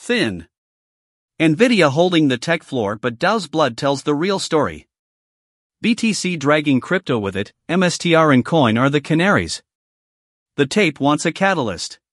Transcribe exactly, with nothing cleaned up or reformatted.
Thin. Nvidia holding the tech floor, but Dow's blood tells the real story. B T C dragging crypto with it, M S T R and Coin are the canaries. The tape wants a catalyst.